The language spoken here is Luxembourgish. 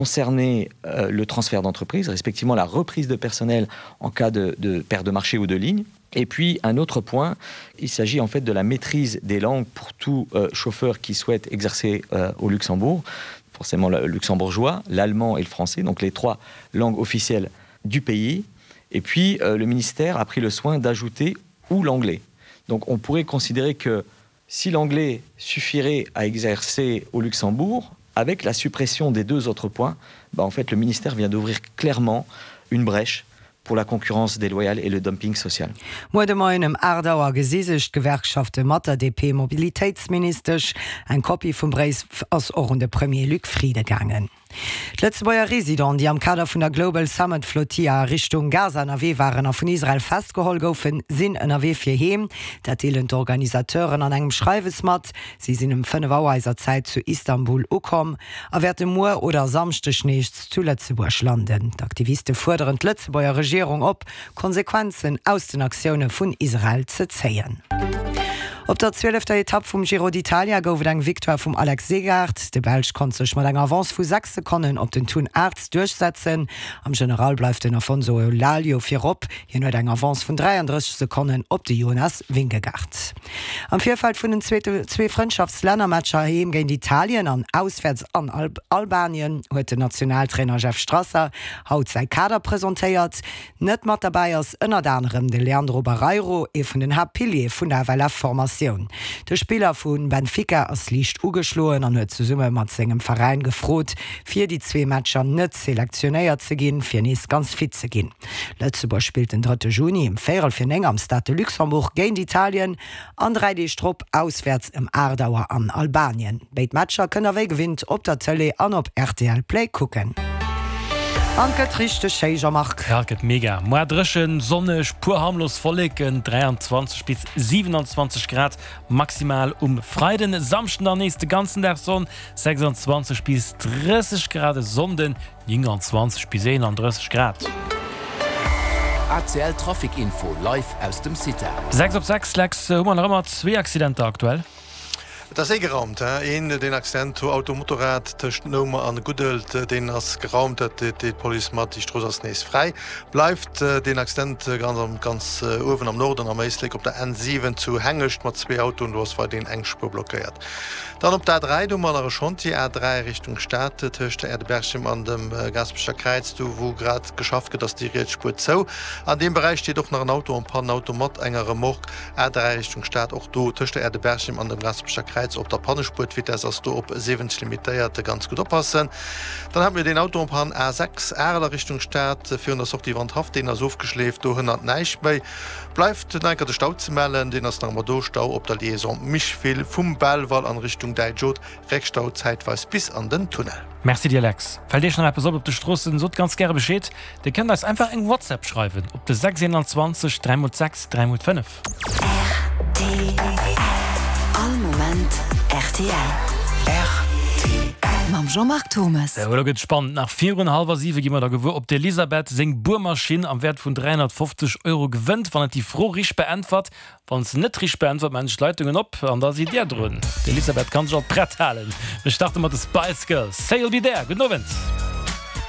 concerner le transfert d'entreprise, respectivement la reprise de personnel en cas de perte de marché ou de ligne. Et puis, un autre point, il s'agit en fait de la maîtrise des langues pour tout chauffeur qui souhaite exercer au Luxembourg, forcément le luxembourgeois, l'allemand et le français, donc les 3 langues officielles du pays. Et puis, le ministère a pris le soin d'ajouter ou l'anglais. Donc, on pourrait considérer que si l'anglais suffirait à exercer au Luxembourg, avec la suppression des 2 autres points, en fait, le ministère vient d'ouvrir clairement une brèche pour la concurrence déloyale et le dumping social. Moi de meinem Ardauer gesicht Gewerkschafte Matter DP Mobilitätsministersch ein Kopie vum Breis aus Ohren de Premier Luc Friede gangen. Letzte Beier Resident, die am Kader vun der Global Summit Flotilla Richtung Gaza NRW waren auf von Israel festgehol goufen, sinn NRW fir heem, dat deelen d'Organisateuren an engem Schreiwesmat, sie sinn em 5 Aueriser Zeit zu Istanbul ukom, awer de Moer oder samstech nechts zu Lützeburg landen. D'Aktiviste forderen d'Lützebauer Regierung op, Konsequenzen aus den Aktionen vun Israel ze zeien. Op der 12. Etappe vum Giro d'Italia goufet eng Viktor vum Alex Segard. De Belg kon sech mat eng Avance vu 6 Sekunden op den Thun Arzt durchsetzen. Am General bleifft den Afonso Eulalio firop, hien huet eng Avance vun 33 Sekunden op de Jonas Wingegaard. Am Vierfalt vun den 2 Freundschaftslännermatscher heem géint Italien an auswärts an Albanien huet de Nationaltrainer Jeff Strasser haut sei Kader präsentéiert. Net mat dabei ass ënner anderem de Leandro Barreiro e vun den Happilier vun der Welle Formation. De Spieler vun Benfica ass Liicht ugeschloen an huet ze Summe mat segem Verein gefrot, fir die 2 Matscher net selektionéiert ze ginn, fir nees ganz fit ze ginn. Lützeburg spielt den 3. Juni im Féier fir eng am Stade Luxemburg géint Italien, an 3D Strupp auswärts im Ardauer an Albanien. Beit Matscher kënner wéi gewinnt op der Tëlle an op RTL Play kucken. Anket richchte Scheiger macht. Herket mega. Moerdreschen, sonnech, pur harmlos volleken, 23 bis 27 Grad, maximal Freiden. Samsten der nächste ganzen der Sonne, 26 bis 30 Grad Sonden, 20 bis 31 Grad. ACL Trafikinfo live aus dem City. 6 op 6 Lecks, immer 2 Accidente aktuell. Das geraumt den Akzent Automotorrad Nummer an Gudelt den as geraumt die Polizei mat die Stross nees frei bleibt den Akzent ganz ofen am Norden am meistlik op der N7 zu hängecht mat 2 Autos was war den engspur blockiert. Dann op der 3 dummer schon die R3 Richtung Stadt töchte Erdbergschim an dem Gaspescher Kreiz wo grad geschafft dass die Redspur zo an dem Bereich steht doch nach ein Auto und paar Automat engere Mord R3 Richtung Stadt auch du töchte Erdbergschim an dem Gaspescher Kreiz op der Pannespur wie as du op 7 limitiert ganz gut oppassen. Dann haben wir den Autobahn A6 Äler Richtung Stadt für das auch die Wandhaft den er aufgeschläft durch 100 Neich bei bleibt der Stau zu melden den das Stau op der Liaison mich viel vom Ballwall an Richtung Dajot Reckstau zeitweise bis an den Tunnel. Merci dir Alex. Fall dir schon Episode op der Straße so ganz gerne beschäd, der kann das einfach in WhatsApp schreiben op der 620 306 305. All Moment RTL. Mam Jean-Marc Thomas. Get spannend nach 4,5 gimmer der gewur op der Elisabeth seng Burmaschine am Wert von 350 € gewinnt, wann die froh rich beantwort, wann es net rich beantwort meine Schleitungen op an da sie der drin. Elisabeth kann schon brett halen. Wir starten mal das Spice Girls. Say you'll be there. Good night.